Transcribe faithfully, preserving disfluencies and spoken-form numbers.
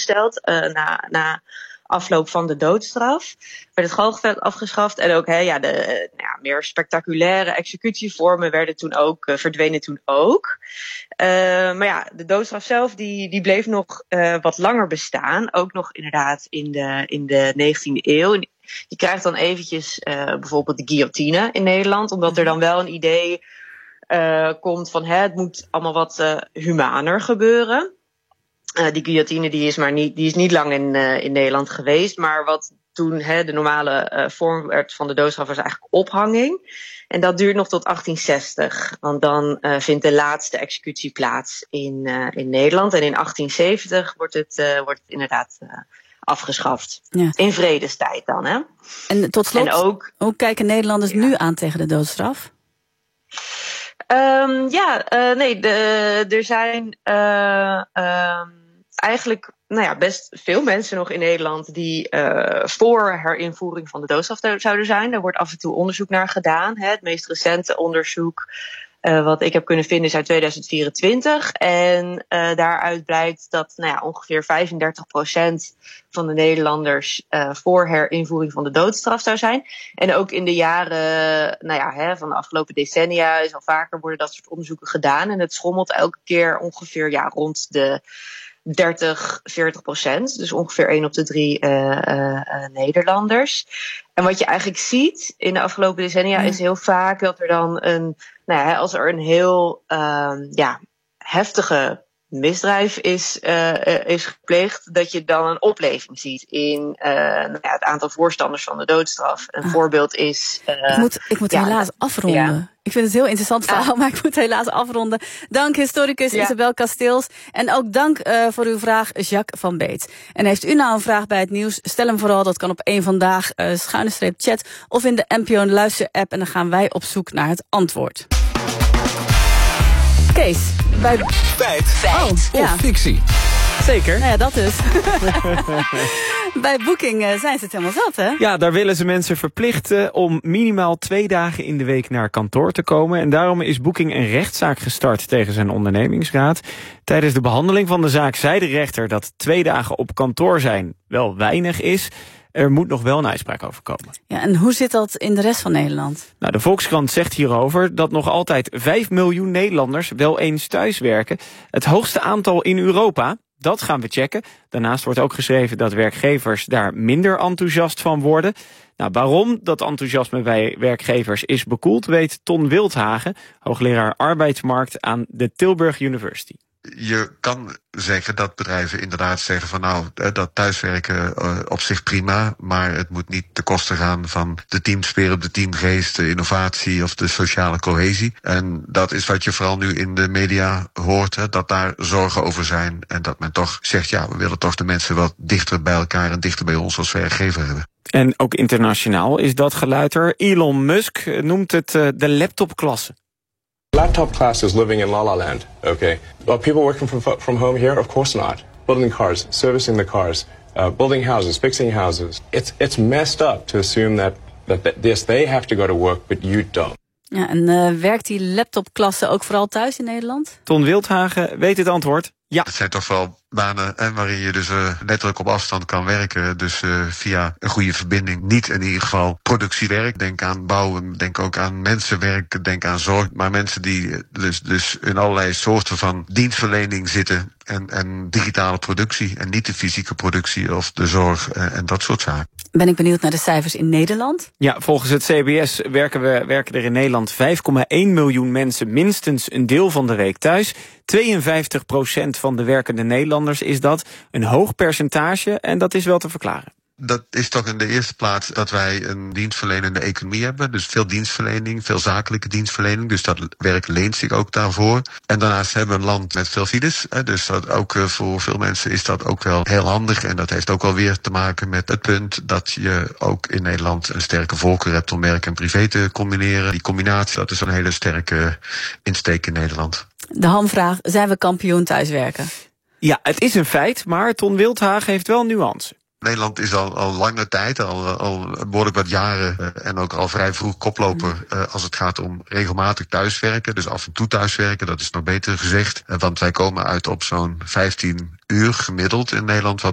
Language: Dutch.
ingesteld uh, na, na afloop van de doodstraf. Werd het galgenverbod afgeschaft en ook hè, ja, de uh, nou ja, meer spectaculaire executievormen werden toen ook, uh, verdwenen toen ook. Uh, maar ja, de doodstraf zelf die, die bleef nog uh, wat langer bestaan. Ook nog inderdaad in de, in de negentiende eeuw. Je krijgt dan eventjes uh, bijvoorbeeld de guillotine in Nederland, omdat er dan wel een idee uh, komt van hè, het moet allemaal wat uh, humaner gebeuren. Uh, die guillotine die is, maar niet, die is niet lang in, uh, in Nederland geweest, maar wat toen hè, de normale uh, vorm werd van de doodstraf was eigenlijk ophanging. En dat duurt nog tot achttien zestig, want dan uh, vindt de laatste executie plaats in, uh, in Nederland. En in achttien zeventig wordt het, uh, wordt het inderdaad uh, afgeschaft. Ja. In vredestijd dan, hè. En tot slot, en ook, hoe kijken Nederlanders ja. nu aan tegen de doodstraf? Um, ja, uh, nee, de, er zijn uh, um, eigenlijk nou ja, best veel mensen nog in Nederland die uh, voor herinvoering van de doodstraf zouden zijn. Daar wordt af en toe onderzoek naar gedaan. Hè. Het meest recente onderzoek uh, wat ik heb kunnen vinden is uit tweeduizend vierentwintig. En uh, daaruit blijkt dat nou ja, ongeveer vijfendertig procent van de Nederlanders uh, voor herinvoering van de doodstraf zou zijn. En ook in de jaren nou ja, hè, van de afgelopen decennia is al vaker worden dat soort onderzoeken gedaan. En het schommelt elke keer ongeveer ja, rond de dertig, veertig procent. Dus ongeveer één op de drie uh, uh, uh, Nederlanders. En wat je eigenlijk ziet in de afgelopen decennia ja. is heel vaak dat er dan een, nou ja, als er een heel uh, ja, heftige misdrijf is, uh, is gepleegd, dat je dan een opleving ziet in uh, nou ja, het aantal voorstanders van de doodstraf. Een ah. voorbeeld is Uh, ik moet, ik moet ja, helaas afronden. Ja. Ik vind het een heel interessant verhaal, ah. maar ik moet helaas afronden. Dank historicus ja. Isabel Kasteels. En ook dank uh, voor uw vraag, Jacques van Beet. En heeft u nou een vraag bij het nieuws, stel hem vooral. Dat kan op één Vandaag, uh, schuine streep chat, of in de N P O Luister-app. En dan gaan wij op zoek naar het antwoord. Kees, bij Feit, Feit. Oh, of ja. fictie. Zeker. Nou ja, dat dus. Bij Booking uh, zijn ze het helemaal zat, hè? Ja, daar willen ze mensen verplichten om minimaal twee dagen in de week naar kantoor te komen. En daarom is Booking een rechtszaak gestart tegen zijn ondernemingsraad. Tijdens de behandeling van de zaak zei de rechter dat twee dagen op kantoor zijn wel weinig is. Er moet nog wel een uitspraak over komen. Ja, en hoe zit dat in de rest van Nederland? Nou, de Volkskrant zegt hierover dat nog altijd vijf miljoen Nederlanders wel eens thuiswerken. Het hoogste aantal in Europa. Dat gaan we checken. Daarnaast wordt ook geschreven dat werkgevers daar minder enthousiast van worden. Nou, waarom dat enthousiasme bij werkgevers is bekoeld, weet Ton Wildhagen, hoogleraar arbeidsmarkt aan de Tilburg University. Je kan zeggen dat bedrijven inderdaad zeggen van nou, dat thuiswerken uh, op zich prima, maar het moet niet ten koste gaan van de teamspirit, de teamgeest, de innovatie of de sociale cohesie. En dat is wat je vooral nu in de media hoort, hè, dat daar zorgen over zijn en dat men toch zegt ja, we willen toch de mensen wat dichter bij elkaar en dichter bij ons als werkgever hebben. En ook internationaal is dat geluid er. Elon Musk noemt het uh, de laptopklasse. Laptop class is living in La La Land, okay? Are people working from, from home here? Of course not. Building cars, servicing the cars, uh, building houses, fixing houses. It's, it's messed up to assume that, that, that yes, they have to go to work, but you don't. Ja, en uh, werkt die laptopklasse ook vooral thuis in Nederland? Ton Wildhagen weet het antwoord. Ja. Het zijn toch wel banen hè, waarin je dus uh, letterlijk op afstand kan werken. Dus uh, via een goede verbinding. Niet in ieder geval productiewerk. Denk aan bouwen, denk ook aan mensenwerk, denk aan zorg. Maar mensen die dus, dus in allerlei soorten van dienstverlening zitten. En, en digitale productie. En niet de fysieke productie of de zorg en, en dat soort zaken. Ben ik benieuwd naar de cijfers in Nederland? Ja, volgens het C B S werken, we, werken er in Nederland vijf komma één miljoen mensen minstens een deel van de week thuis. tweeënvijftig procent van de werkende Nederlanders is dat. Een hoog percentage en dat is wel te verklaren. Dat is toch in de eerste plaats dat wij een dienstverlenende economie hebben. Dus veel dienstverlening, veel zakelijke dienstverlening. Dus dat werk leent zich ook daarvoor. En daarnaast hebben we een land met veel files. Dus dat ook voor veel mensen is dat ook wel heel handig. En dat heeft ook wel weer te maken met het punt dat je ook in Nederland een sterke voorkeur hebt om werk en privé te combineren. Die combinatie, dat is een hele sterke insteek in Nederland. De hamvraag, zijn we kampioen thuiswerken? Ja, het is een feit, maar Ton Wildhagen heeft wel nuance. Nederland is al, al lange tijd, al, al behoorlijk wat jaren uh, en ook al vrij vroeg koploper uh, als het gaat om regelmatig thuiswerken. Dus af en toe thuiswerken, dat is nog beter gezegd. Uh, want wij komen uit op zo'n vijftien uur gemiddeld in Nederland, wat